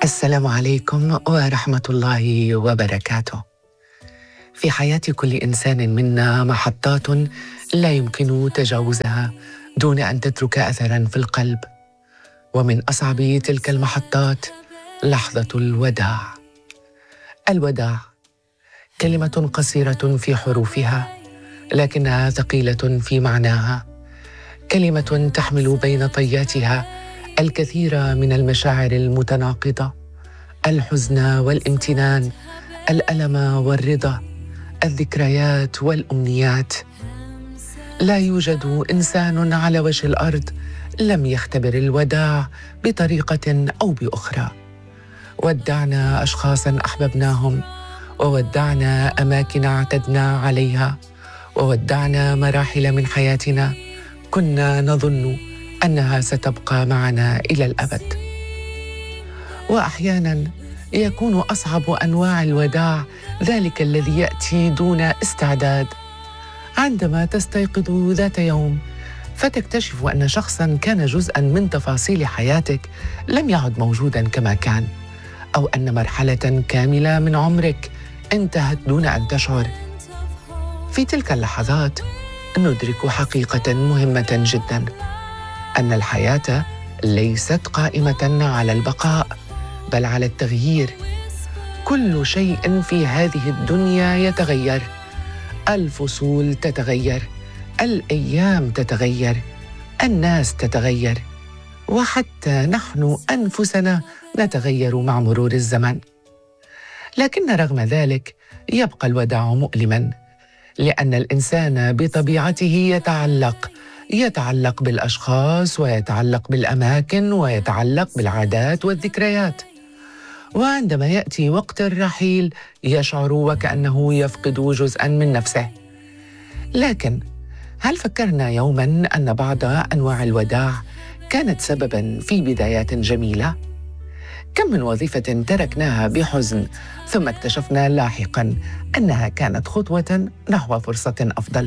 السلام عليكم ورحمة الله وبركاته. في حياة كل إنسان منا محطات لا يمكن تجاوزها دون أن تترك أثراً في القلب، ومن أصعب تلك المحطات لحظة الوداع. الوداع كلمة قصيرة في حروفها، لكنها ثقيلة في معناها، كلمة تحمل بين طياتها الكثير من المشاعر المتناقضة، الحزن والامتنان، الألم والرضا، الذكريات والأمنيات. لا يوجد إنسان على وجه الأرض لم يختبر الوداع بطريقة أو بأخرى. ودعنا أشخاصاً أحببناهم، وودعنا أماكن اعتدنا عليها، وودعنا مراحل من حياتنا كنا نظن أنها ستبقى معنا إلى الأبد. وأحياناً يكون أصعب أنواع الوداع ذلك الذي يأتي دون استعداد، عندما تستيقظ ذات يوم فتكتشف أن شخصاً كان جزءاً من تفاصيل حياتك لم يعد موجوداً كما كان، أو أن مرحلة كاملة من عمرك انتهت دون أن تشعر. في تلك اللحظات ندرك حقيقة مهمة جداً، أن الحياة ليست قائمة على البقاء بل على التغيير. كل شيء في هذه الدنيا يتغير، الفصول تتغير، الأيام تتغير، الناس تتغير، وحتى نحن أنفسنا نتغير مع مرور الزمن. لكن رغم ذلك يبقى الوداع مؤلماً، لأن الإنسان بطبيعته يتعلق بالأشخاص، ويتعلق بالأماكن، ويتعلق بالعادات والذكريات. وعندما يأتي وقت الرحيل يشعر وكأنه يفقد جزءاً من نفسه. لكن هل فكرنا يوماً أن بعض أنواع الوداع كانت سبباً في بدايات جميلة؟ كم من وظيفة تركناها بحزن ثم اكتشفنا لاحقاً أنها كانت خطوة نحو فرصة أفضل؟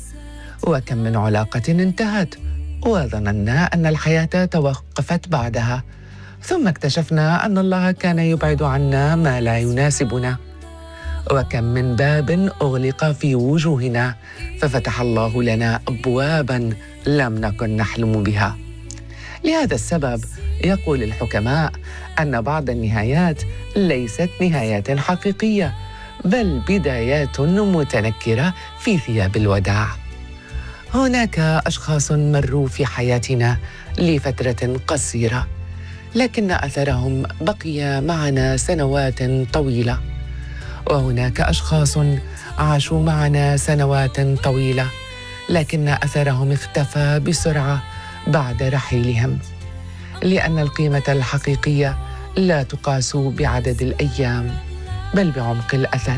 وكم من علاقة انتهت وظننا أن الحياة توقفت بعدها، ثم اكتشفنا أن الله كان يبعد عنا ما لا يناسبنا. وكم من باب أغلق في وجوهنا ففتح الله لنا أبواباً لم نكن نحلم بها. لهذا السبب يقول الحكماء أن بعض النهايات ليست نهايات حقيقية، بل بدايات متنكرة في ثياب الوداع. هناك أشخاص مروا في حياتنا لفترة قصيرة، لكن أثرهم بقي معنا سنوات طويلة. وهناك أشخاص عاشوا معنا سنوات طويلة، لكن أثرهم اختفى بسرعة بعد رحيلهم، لأن القيمة الحقيقية لا تقاس بعدد الأيام بل بعمق الأثر.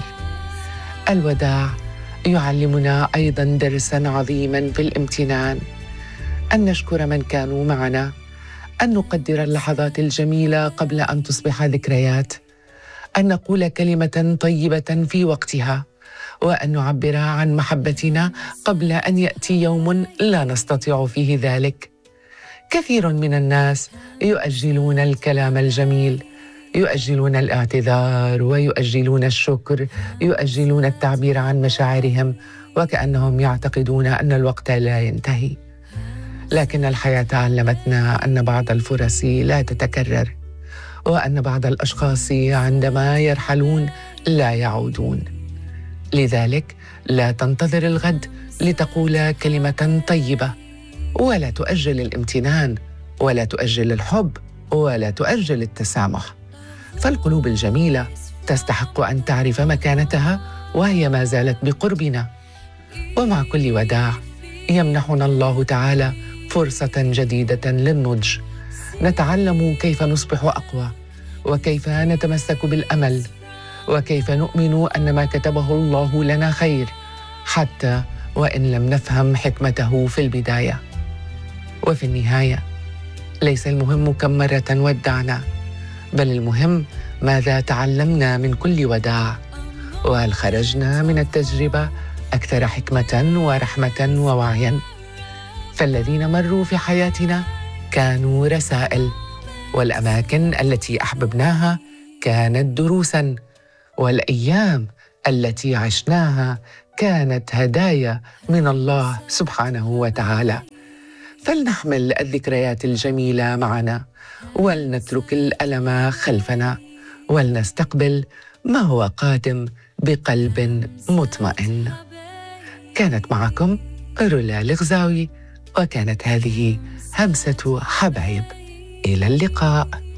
الوداع يعلمنا أيضاً درساً عظيماً في الامتنان، أن نشكر من كانوا معنا، أن نقدر اللحظات الجميلة قبل أن تصبح ذكريات، أن نقول كلمة طيبة في وقتها، وأن نعبر عن محبتنا قبل أن يأتي يوم لا نستطيع فيه ذلك. كثير من الناس يؤجلون الكلام الجميل، يؤجلون الاعتذار، ويؤجلون الشكر، يؤجلون التعبير عن مشاعرهم، وكأنهم يعتقدون أن الوقت لا ينتهي. لكن الحياة علمتنا أن بعض الفرص لا تتكرر، وأن بعض الأشخاص عندما يرحلون لا يعودون. لذلك لا تنتظر الغد لتقول كلمة طيبة، ولا تؤجل الامتنان، ولا تؤجل الحب، ولا تؤجل التسامح. فالقلوب الجميلة تستحق أن تعرف مكانتها وهي ما زالت بقربنا. ومع كل وداع يمنحنا الله تعالى فرصة جديدة للنضج، نتعلم كيف نصبح أقوى، وكيف نتمسك بالأمل، وكيف نؤمن أن ما كتبه الله لنا خير حتى وإن لم نفهم حكمته في البداية. وفي النهاية ليس المهم كم مرة ودعنا، بل المهم ماذا تعلمنا من كل وداع، وهل خرجنا من التجربة أكثر حكمة ورحمة ووعياً. فالذين مروا في حياتنا كانوا رسائل، والأماكن التي أحببناها كانت دروساً، والأيام التي عشناها كانت هدايا من الله سبحانه وتعالى. فلنحمل الذكريات الجميلة معنا، ولنترك الألم خلفنا، ولنستقبل ما هو قادم بقلب مطمئن. كانت معكم رولا الغزاوي، وكانت هذه همسة حبايب. إلى اللقاء.